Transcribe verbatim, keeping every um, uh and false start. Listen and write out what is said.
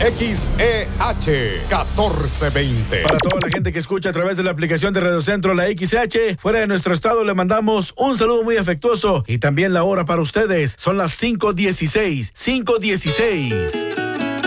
X E H catorce veinte. Para toda la gente que escucha a través de la aplicación de Radio Centro, la X E H, fuera de nuestro estado, le mandamos un saludo muy afectuoso y también la hora para ustedes. Son las cinco dieciséis. cinco dieciséis.